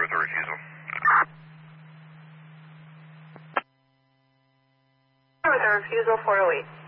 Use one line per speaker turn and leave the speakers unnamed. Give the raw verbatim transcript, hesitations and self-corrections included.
with a refusal.
With a refusal four oh eight.